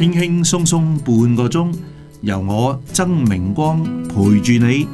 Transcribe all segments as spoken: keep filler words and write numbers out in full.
輕輕鬆鬆半個鐘，由我曾明光陪住你。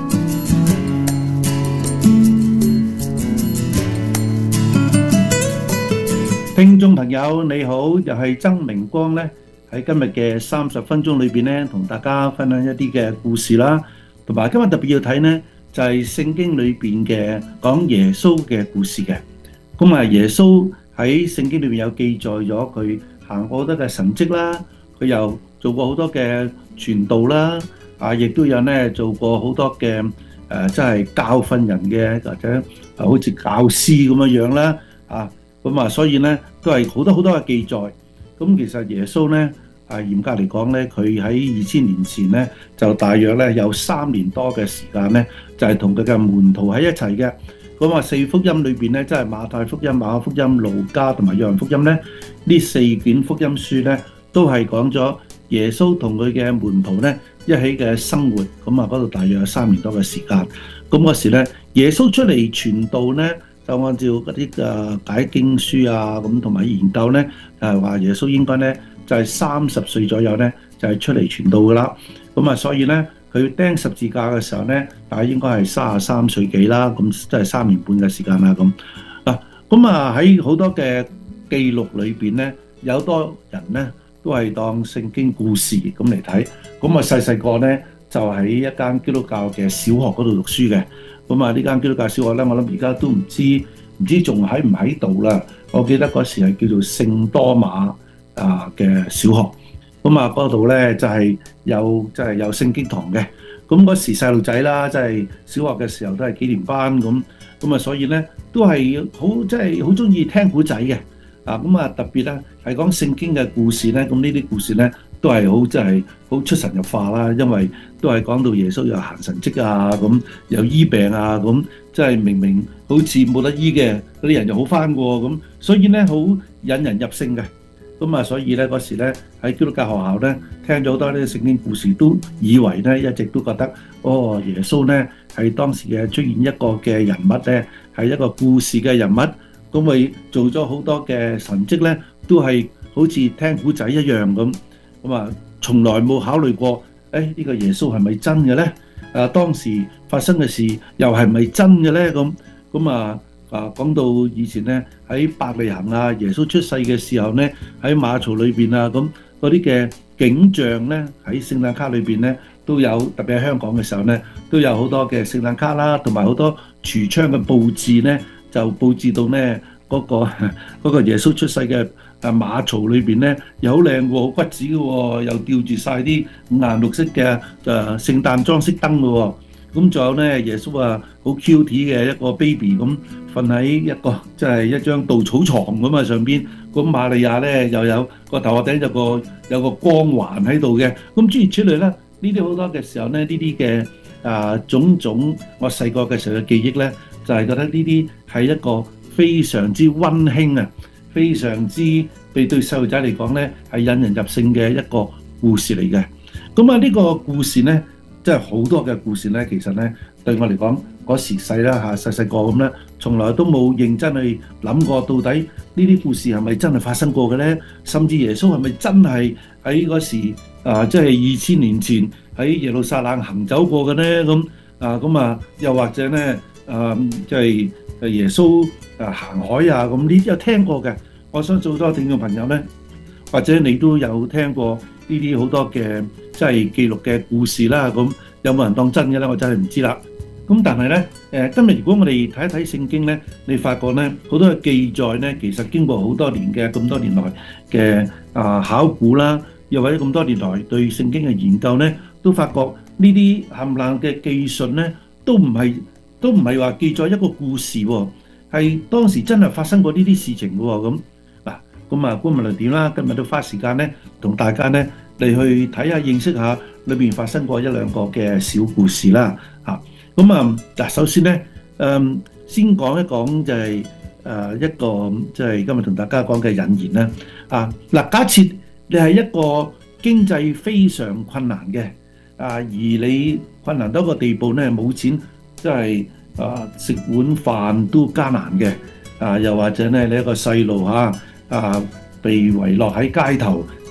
聽眾朋友你好，又係曾明光咧，喺今日嘅三十分鐘裏邊咧，同大家分享一啲嘅故事啦，同埋今日特別要睇呢，就係聖經裏邊嘅講耶穌嘅故事嘅。咁啊，耶穌喺聖經裏邊有記載咗佢行過好多嘅神蹟啦，佢又做過好多嘅傳道啦，啊，亦都有咧做過好多嘅誒，即係教訓人嘅，或者啊，好似教師咁樣樣啦，啊，咁啊，所以咧都係好多好多嘅記載。咁其實耶穌咧，啊，嚴格嚟講咧，佢喺二千年前咧，就大約咧有三年多嘅時間咧，就係同佢嘅門徒喺一齊嘅。咁啊，四福音裏邊咧，即係馬太福音、馬可福音、路加同埋約翰福音咧，呢四卷福音書咧，都係講咗耶穌同佢嘅門徒咧一起嘅生活。咁啊，嗰度大約有三年多嘅時間。咁嗰時咧，耶穌出嚟傳道咧，就按照嗰啲嘅解經書啊，咁同埋研究咧，就係話耶穌應該咧就係三十歲左右咧，就係出嚟傳道噶啦。咁啊，所以咧，佢釘十字架嘅時候咧，大概應該係三十三歲幾啦，咁即係三年半嘅時間啦。咁啊，咁啊喺好多嘅記錄裏邊咧，有多人咧都係當聖經故事咁嚟睇。咁啊，細細個咧就喺一間基督教嘅小學嗰度讀書嘅。咁啊，呢間基督教小學咧，我諗而家都唔知唔知仲喺唔喺度啦。我記得嗰時係叫做聖多馬啊嘅小學。咁啊，嗰度咧就係有即係有聖經堂嘅。咁嗰時細路仔啦，即係小學嘅時候都係幾年班咁。咁啊，所以咧都係好即係好中意聽古仔嘅。啊，咁啊特別咧係講聖經嘅故事咧。咁呢啲故事咧都係好即係好出神入化啦。因為都係講到耶穌有行神蹟啊，咁有醫病啊，咁即係明明好似冇得醫嘅嗰啲人就好返喎。咁所以咧好引人入勝嘅。咁啊，所以咧嗰時咧喺基督教學校咧聽咗好多呢啲聖經故事，都以為咧一直都覺得哦，耶穌咧係當時嘅出現一個嘅人物咧，係一個故事嘅人物，咁佢做咗好多嘅神蹟咧，都係好似聽古仔一樣咁。咁啊，從來冇考慮過，誒呢個耶穌係咪真嘅咧？啊，當時發生嘅事又係咪真嘅咧？咁咁啊。啊，講到以前咧喺伯利恆啊，耶穌出世嘅時候咧，喺馬槽裏邊啊，咁嗰啲嘅景象咧喺聖誕卡裏邊咧都有，特別喺香港嘅時候咧都有好多嘅聖誕卡啦，同埋好多櫥窗嘅佈置咧，就佈置到咧嗰個嗰個耶穌出世嘅啊馬槽裏邊咧又好靚喎，好骨子嘅喎，又吊住曬啲五顏六色嘅誒聖誕裝飾燈嘅喎。咁仲有咧，耶穌啊，好 cute 嘅一個 baby 咁瞓喺一個即係一張稻草床咁啊上邊。咁瑪利亞咧又有個頭殼頂有個有個光環喺度嘅。咁諸如此類咧，呢啲好多嘅時候咧，呢啲嘅啊種種我細個嘅時候嘅記憶咧，就係覺得呢啲係一個非常之溫馨啊，非常之對對細路仔嚟講咧係引人入勝嘅一個故事嚟嘅。咁啊呢個故事咧。即係好多嘅故事咧，其實咧對我嚟講嗰時細啦嚇，細細個咁咧，從來都冇認真去諗過到底呢啲故事係咪真係發生過嘅咧？甚至耶穌係咪真係喺嗰時啊，即係二千年前喺耶路撒冷行走過嘅咧？咁啊咁啊，又或者咧啊，即係誒耶穌啊行海啊咁呢啲有聽過嘅。我相信好多聽眾朋友咧，或者你都有聽過呢啲好多嘅。即係記錄嘅故事啦，咁有冇人當真嘅咧？我真係唔知啦。咁但係咧，誒今日如果我哋睇一睇聖經咧，你發覺咧好多嘅記載咧，其實經過好多年嘅咁多年來嘅啊考古啦，又或者咁多年來對聖經嘅研究咧，都發覺呢啲冚唪唥嘅記述咧，都唔係都唔係話記載一個故事喎，係當時真係發生過呢啲事情嘅喎。咁嗱，咁啊，無論點啦，今日都花時間咧，同大家咧。嚟去睇下認識下裏邊發生過一兩個嘅小故事啦嚇。咁啊嗱，首先咧誒先講一講就係誒一個即係今日同大家講嘅引言啦啊嗱。假設你係一個經濟非常困難嘅啊，而你困難到一個地步咧，冇錢即係啊食碗飯都艱難嘅啊，又或者咧你一個細路嚇啊被遺落喺街頭。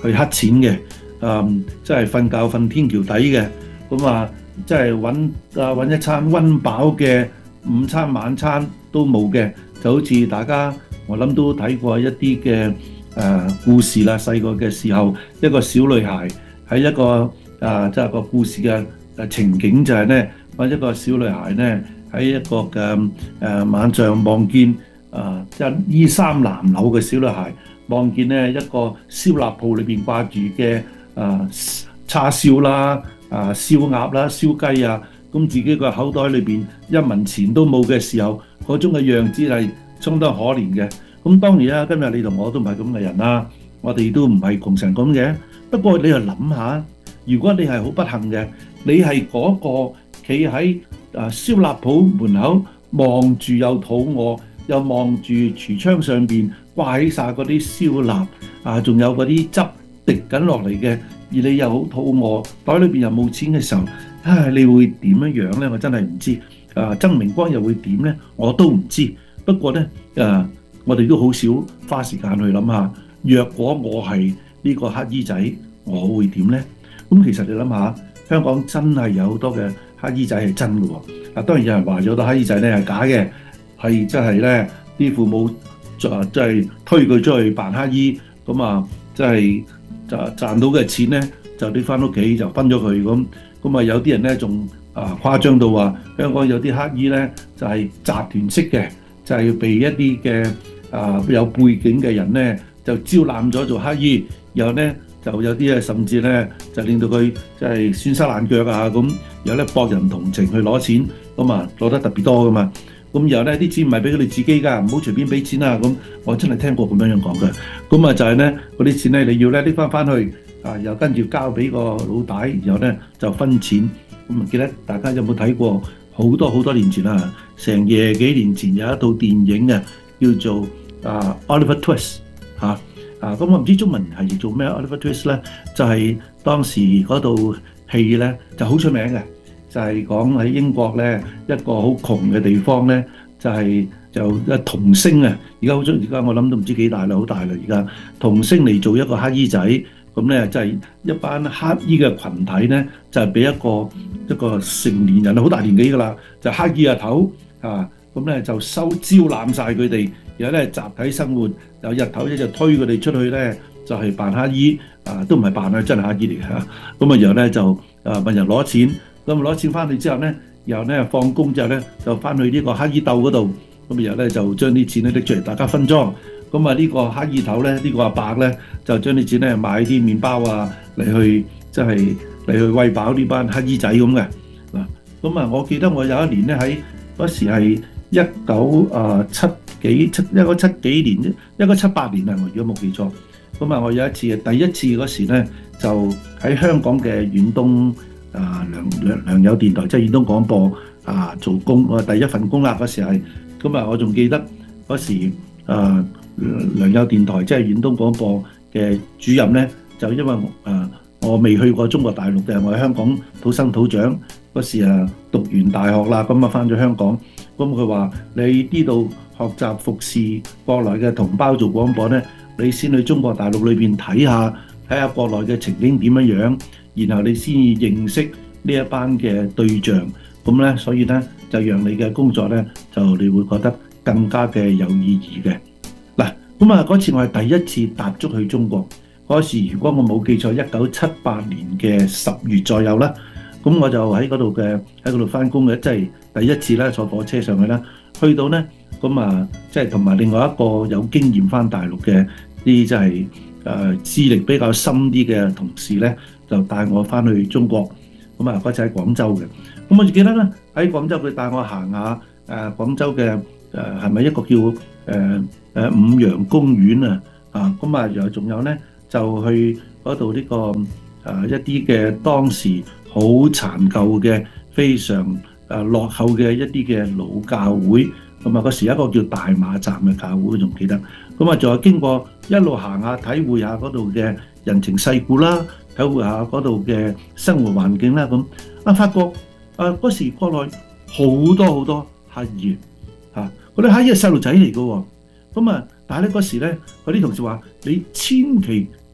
去乞錢嘅，誒即係瞓覺瞓天橋底嘅，咁啊即係揾啊揾一餐溫飽嘅午餐晚餐都冇嘅，就好似大家我諗都睇過一啲嘅誒故事啦。細個嘅時候，一個小女孩喺一個啊即係個故事嘅誒情景就係咧，揾一個小女孩咧喺一個嘅誒晚上望見啊一衣衫襤褸嘅小女孩，望見咧一個燒臘鋪裏邊掛住嘅啊叉燒啦、啊燒鴨啦、燒雞啊，咁自己個口袋裏邊一文錢都冇嘅時候，嗰種嘅樣子係相當可憐嘅。咁當然啦，今日你同我都唔係咁嘅人啦，我哋都唔係窮成咁嘅。不過你又諗下，如果你係好不幸嘅，你係嗰個企喺啊燒臘鋪門口望住又肚餓，又望住櫥窗上邊掛起晒嗰啲燒臘啊，仲有嗰啲汁滴緊落嚟嘅，而你又好肚餓，袋裏邊又冇錢嘅時候，唉，你會點樣樣咧？我真係唔知。啊，曾明光又會點咧？我都唔知。不過咧，啊，我哋都好少花時間去諗下，若果我係呢個乞衣仔，我會點咧？咁其實你諗下，香港真係有好多嘅乞衣仔係真嘅喎。啊，當然有人話咗好多乞衣仔咧係假嘅，係真係咧啲父母就即係推佢出去扮乞衣，咁啊即係就賺到嘅錢咧就拎翻屋企就分咗佢咁。咁啊有啲人咧仲啊誇張到話香港有啲乞衣咧就係集團式嘅，就係被一啲嘅啊有背景嘅人咧就招攬咗做乞衣，然後咧就有啲咧甚至咧就令到佢即係損手爛腳啊咁，然後咧博人同情去攞錢，咁啊攞得特別多噶嘛。咁然後咧啲錢唔係俾佢哋自己㗎，唔好隨便俾錢啊咁。我真係聽過咁樣樣講嘅。咁啊就係咧嗰啲錢咧你要咧拎翻翻去啊，又跟住交俾個老大，然後咧就分錢。咁啊記得大家有冇睇過好多好多年前啊，成廿幾年前有一套電影嘅叫做啊 Oliver Twist 嚇啊。咁我唔知中文係做咩 Oliver Twist 咧，就係當時嗰套戲咧就好出名嘅。就係講喺英國咧一個好窮嘅地方咧，就係就一童星啊！而家好中，而家我諗都唔知幾大啦，好大啦！而家童星嚟做一個乞衣仔，咁咧就係一班乞衣嘅羣體咧，就係俾一個一個成年人好大年紀㗎啦，就乞衣阿頭啊，咁咧就收招攬曬佢哋，然後咧集體生活，有日頭咧就推佢哋出去咧，就係扮乞衣啊，都唔係扮啊，真係乞衣嚟嘅嚇。咁啊，然後咧就啊問人攞錢。咁攞錢翻去之後咧，然後咧放工之後咧就翻去呢個乞衣竇嗰度，咁然後咧就將啲錢咧拎出嚟，大家分贓。咁啊呢個乞衣頭咧，呢個阿伯咧就將啲錢咧買啲麵包啊嚟去，即係嚟去餵飽呢班乞衣仔咁嘅嗱。咁啊，我記得我有一年咧喺嗰時係一九啊七幾七一九七幾年，一九七八年啊，我如果冇記錯。咁啊，我有一次第一次嗰時咧就喺香港嘅遠東。啊良良良友電台即係遠東廣播啊做工，我第一份工啦嗰時係，咁啊我仲記得嗰時啊良友電台即係遠東廣播嘅主任咧，就因為啊我未去過中國大陸嘅，我喺香港土生土長，嗰時啊讀完大學啦，咁啊翻咗香港，咁佢話你呢度學習服侍國內嘅同胞做廣播咧，你先去中國大陸裏邊睇下，睇下國內嘅情景點樣樣。然後你先認識呢一班嘅對象，咁咧，所以咧就讓你嘅工作咧就你會覺得更加嘅有意義嘅。嗱，咁啊嗰次我係第一次踏足去中國，嗰時如果我冇記錯，一九七八年嘅十月左右啦，咁我就喺嗰度嘅喺嗰度翻工嘅，即係第一次咧坐火車上去啦，去到咧咁啊，即係同埋另外一個有經驗翻大陸嘅啲即係誒資歷比較深啲嘅同事咧。就帶我翻去中國，咁啊嗰次喺廣州嘅，咁我記得咧喺廣州佢帶我行下誒廣州嘅誒係咪一個叫誒誒五羊公園啊啊，咁啊又仲有咧就去嗰度呢個誒一啲嘅當時好殘舊嘅非常誒落後嘅一啲嘅老教會，咁啊嗰時一個叫大馬站嘅教會仲記得，咁啊仲有經過一路行下體會下嗰度嘅人情世故啦。體會下嗰度嘅生活環境啦，咁啊發覺啊嗰時國內好多好多乞兒嚇，嗰啲乞兒係細路仔嚟嘅喎，咁啊但係咧嗰時咧嗰啲同事話你千祈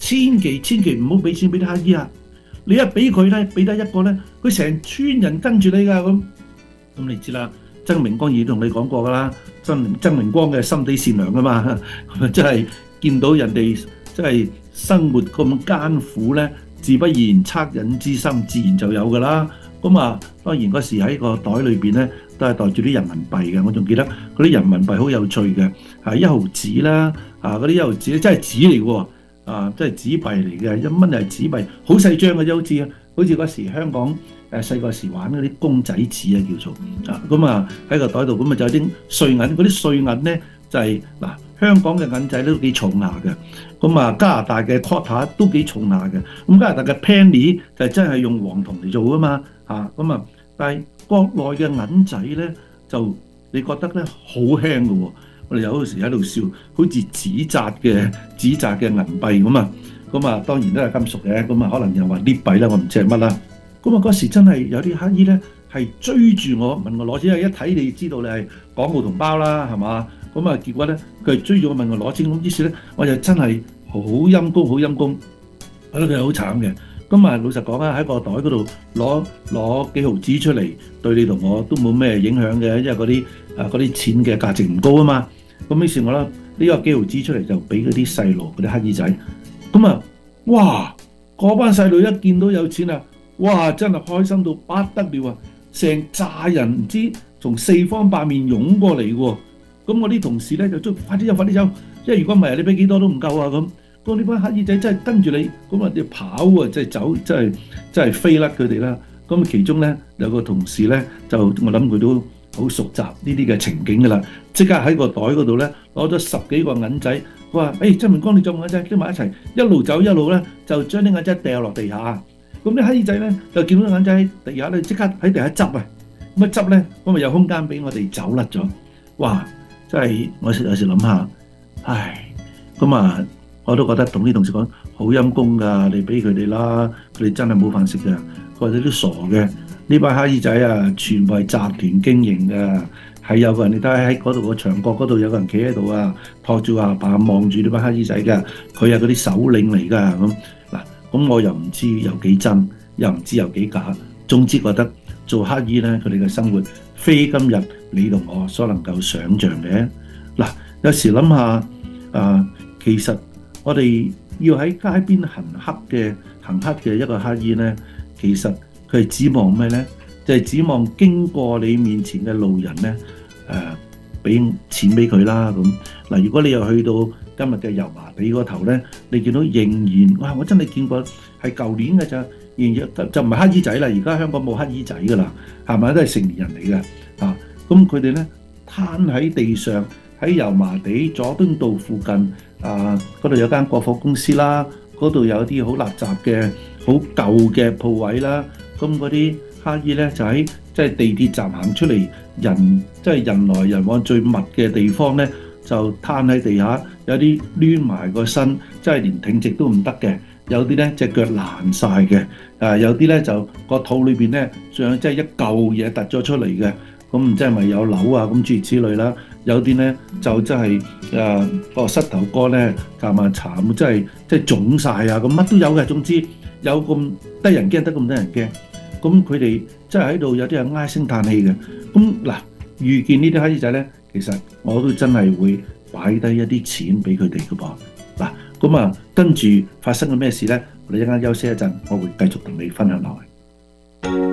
千祈千祈唔好俾錢俾啲乞衣啊！你一俾佢咧，俾得一個咧，佢成村人跟住你噶咁。咁你知啦，曾明光已經同你講過噶啦，曾曾明光嘅心地善良噶嘛，真係見到人哋真係生活咁艱苦咧，自不然惻隱之心自然就有噶啦。咁啊，當然嗰時喺個袋裏邊咧，都係袋住啲人民幣嘅。我仲記得嗰啲人民幣好有趣嘅，係一毫紙啦，啊嗰啲一毫紙咧真係紙嚟嘅喎，啊真係紙幣嚟嘅，一蚊係紙幣，好細張嘅啫，好似好似嗰時香港誒細個時玩嗰啲公仔紙啊叫做，啊咁啊喺個袋度，咁啊就有啲碎銀，嗰啲碎銀咧就係嗱香港嘅銀仔都幾重下嘅，咁啊加拿大嘅 quarter 都幾重下嘅，咁加拿大嘅 penny 就真係用黃銅嚟做㗎嘛。啊，咁啊，但係國內嘅銀仔咧，就你覺得咧好輕嘅喎。我哋有時喺度笑，好似紙紮嘅紙紮嘅銀幣咁啊。咁啊，當然都係金屬嘅。咁啊，可能又話啲幣啦，我唔知係乜啦。咁啊，嗰時真係有啲乞衣咧，係追住我問我攞錢，一睇你知道你係港澳同胞啦，係嘛？咁啊，結果咧佢係追住我問我攞錢，咁於是咧我就真係好陰公，好陰公，我覺得佢係好慘嘅。咁啊，老實講啊，喺個袋嗰度攞攞幾毫紙出嚟，對你同我都冇咩影響嘅，因為嗰啲啊嗰啲錢嘅價值唔高啊嘛。咁於是我咧呢個幾毫紙出嚟就俾嗰啲細路嗰啲乞衣仔。咁啊，哇！嗰班細路一見到有錢啊，哇！真係開心到不得了啊！成扎人唔知從四方八面湧過嚟喎。咁我啲同事咧就捉快啲走，快啲走，因為如果唔係你俾幾多都唔夠啊咁。咁呢班乞衣仔真係跟住你，咁啊要跑啊，即係走，真係真係飛甩佢哋啦。咁其中咧有個同事咧，就我諗佢都好熟習呢啲嘅情景㗎啦，即刻喺個袋嗰度咧攞咗十幾個銀仔，佢話：誒曾明光，你做銀仔，拎埋一齊，一路走一路咧就將啲銀仔掉落地下。咁啲乞衣仔咧就見到銀仔喺地下咧，即刻喺地下執啊！咁一執咧，咁咪有空間俾我哋走甩咗。哇！真係我有時諗下，唉，咁啊〜我都覺得同啲同事講好陰公㗎，你俾佢哋啦，佢哋真係冇飯食嘅。佢話你都傻嘅，呢班乞衣仔啊，全部係集團經營嘅，係有個人你睇喺嗰度個牆角嗰度有個人企喺度啊，托住下巴望住呢班乞衣仔嘅，佢係嗰啲首領嚟㗎咁嗱。咁我又唔知有幾真，又唔知有幾假，總之覺得做乞衣咧，佢哋嘅生活非今日你同我所能夠想像嘅嗱。有時諗下啊，其實我哋要喺街邊行乞嘅行乞嘅一個乞衣咧，其實佢係指望咩咧？就係、是、指望經過你面前嘅路人咧，誒、呃、俾錢俾佢啦咁嗱。如果你又去到今日嘅油麻地嗰頭咧，你見到仍然哇！我真係見過係舊年嘅咋，仍然就唔係乞衣仔啦。而家香港冇乞衣仔噶啦，係咪都係成年人嚟嘅嚇？咁佢哋咧攤喺地上，喺油麻地佐敦道附近。啊！嗰度有間國貨公司啦，嗰度有啲好垃圾嘅、好舊嘅鋪位啦。咁嗰啲乞衣咧就喺即係地鐵站行出嚟，人即係人來人往最密嘅地方咧，就攤喺地下，有啲攣埋個身，即係連挺直都唔得嘅。有啲咧隻腳爛晒嘅，啊有啲咧就個肚裏邊咧仲有即係一嚿嘢突咗出嚟嘅。咁唔知係咪有瘤啊？咁諸如此類啦。有啲咧就真係誒個膝頭哥咧夾埋慘，真係即係腫晒啊！咁乜都有嘅，總之有咁得人驚，得咁得人驚。咁佢哋真係喺度有啲係唉聲嘆氣嘅。咁嗱，遇見呢啲乞衣仔咧，其實我都真係會擺低一啲錢俾佢哋嘅噃。嗱，咁啊跟住發生咗咩事咧？我哋一陣間休息一陣，我會繼續同你分享落去。